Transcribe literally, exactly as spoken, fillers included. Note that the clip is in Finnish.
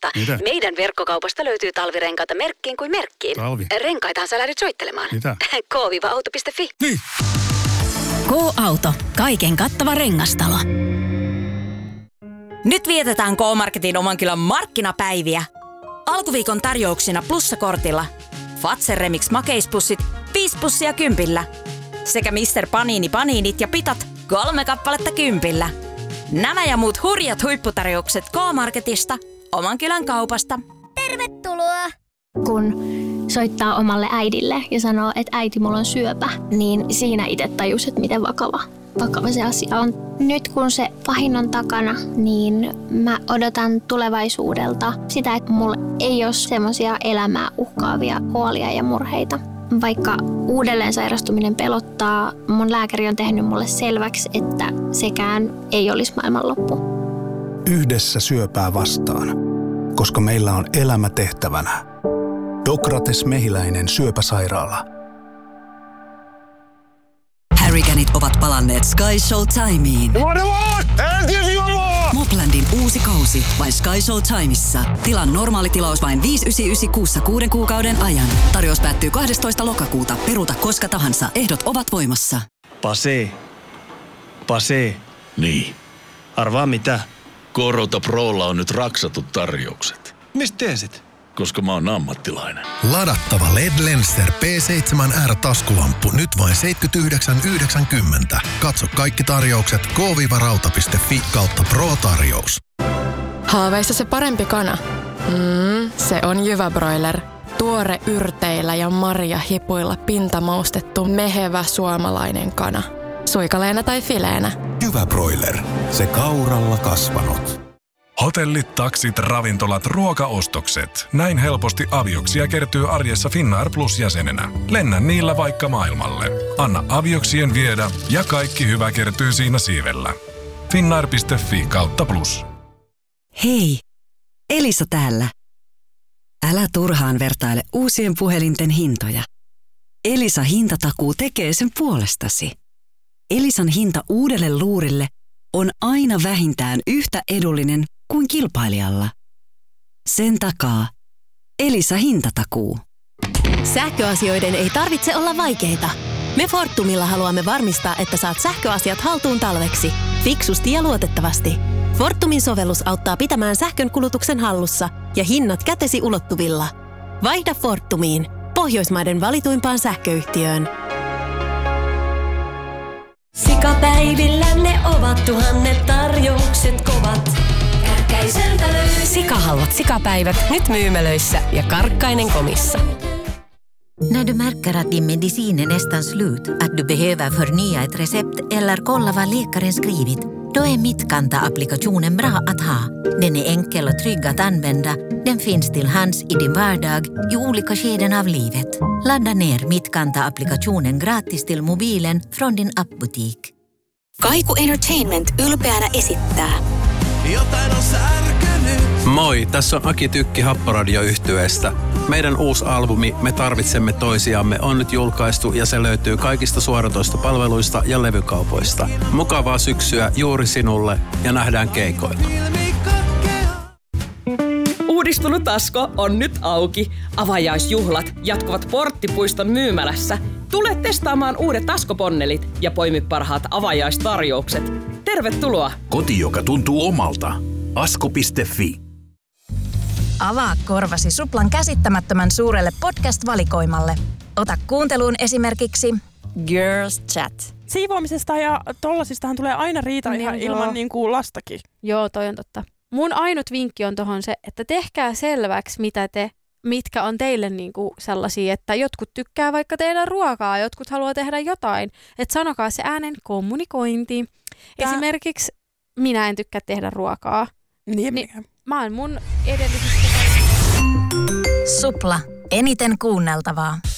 Kuulkaapa, Mitä? meidän verkkokaupasta löytyy talvirenkaita merkkiin kuin merkkiin. Talvi? Renkaitahan sä lähdet soittelemaan. Mitä? k auto piste fi. Niin. K-Auto. Kaiken kattava rengastalo. Nyt vietetään K-Marketin oman kylän markkinapäiviä. Alkuviikon tarjouksina plussakortilla. Fazer Remix makeispussit viisi pussia kympillä. Sekä mister Panini paniinit ja pitat kolme kappaletta kympillä. Nämä ja muut hurjat huipputarjoukset K-Marketista, oman kylän kaupasta. Tervetuloa! Kun soittaa omalle äidille ja sanoo, että äiti, mulla on syöpä, niin siinä itse tajus, että miten vakava, vakava se asia on. Nyt kun se pahin on takana, niin mä odotan tulevaisuudelta sitä, että mulla ei ole semmoisia elämää uhkaavia huolia ja murheita. Vaikka uudelleen sairastuminen pelottaa, mun lääkäri on tehnyt mulle selväksi, että sekään ei olisi maailmanloppu. Yhdessä syöpää vastaan, koska meillä on elämä tehtävänä. Dokrates Mehiläinen syöpäsairaala. Harrycanit ovat palanneet Sky Show-timeen. Moplandin uusi kausi vain Sky Show-timeissa. Tilan normaali tilaus vain viisi yhdeksänkymmentäyhdeksän kuussa kuuden kuukauden ajan. Tarjous päättyy kahdestoista lokakuuta. Peruuta koska tahansa. Ehdot ovat voimassa. Pase. Pase. Niin. Arvaa mitä? Korota Prolla on nyt raksatut tarjoukset. Mistä tiesit? Koska mä oon ammattilainen. Ladattava L E D Lenser P seitsemän R-taskulamppu nyt vain seitsemänkymmentäyhdeksän yhdeksänkymmentä. Katso kaikki tarjoukset k rauta piste fi kautta pro-tarjous. Haaveissa se parempi kana? Mm, se on Jyvä Broiler. Tuore yrteillä ja marjahipuilla pintamaustettu mehevä suomalainen kana. Suikaleena tai fileenä. Jyvä Broiler. Se kauralla kasvanut. Hotellit, taksit, ravintolat, ruokaostokset. Näin helposti avioksia kertyy arjessa Finnair Plus-jäsenenä. Lennä niillä vaikka maailmalle. Anna avioksien viedä ja kaikki hyvä kertyy siinä siivellä. Finnair piste fi kautta plus. Hei, Elisa täällä. Älä turhaan vertaile uusien puhelinten hintoja. Elisa hintatakuu tekee sen puolestasi. Elisan hinta uudelle luurille on aina vähintään yhtä edullinen kuin kilpailijalla. Sen takaa Elisa hintatakuu. Sähköasioiden ei tarvitse olla vaikeita. Me Fortumilla haluamme varmistaa, että saat sähköasiat haltuun talveksi. Fiksusti ja luotettavasti. Fortumin sovellus auttaa pitämään sähkön kulutuksen hallussa ja hinnat kätesi ulottuvilla. Vaihda Fortumiin, Pohjoismaiden valituimpaan sähköyhtiöön. Sikapäivillä ne ovat tuhannet tarjoukset kovat. Kärkäiseltä löytyy. Sikahalvat sikapäivät nyt myymälöissä ja Karkkainen komissa. När du märker att din medicin är nästan slut, att du behöver förnya ett recept eller kolla vad läkaren skrivit, då är Mittkanta-applikationen bra att ha. Den är enkel och trygg att använda. Den finns till hands i din vardag i olika skeden av livet. Ladda ner Mittkanta-applikationen gratis till mobilen från din appbutik. Kaiku Entertainment ylpeänä esittää. Jotain on särkynyt. Moi, tässä on Aki Tykki Happoradio-yhtyeestä. Meidän uusi albumi Me tarvitsemme toisiamme on nyt julkaistu ja se löytyy kaikista suoratoistopalveluista ja levykaupoista. Mukavaa syksyä juuri sinulle ja nähdään keikoilla. Uudistunut Asko on nyt auki. Avajaisjuhlat jatkuvat Porttipuiston myymälässä. Tule testaamaan uudet Asko-ponnelit ja poimi parhaat avajaistarjoukset. Tervetuloa! Koti, joka tuntuu omalta. asko piste fi. Avaa korvasi Suplan käsittämättömän suurelle podcast-valikoimalle. Ota kuunteluun esimerkiksi Girls Chat. Siivoamisesta ja tollasistahan tulee aina riita ihan niin, ilman niin kuin lastakin. Joo, toi on totta. Mun ainut vinkki on tohon se, että tehkää selväksi, mitä te, mitkä on teille niinku sellaisia, että jotkut tykkää vaikka tehdä ruokaa, jotkut haluaa tehdä jotain. Että sanokaa se äänen kommunikointi. Tää... Esimerkiksi minä en tykkää tehdä ruokaa. Niin, niin mä oon mun edellisistä... Supla. Eniten kuunneltavaa.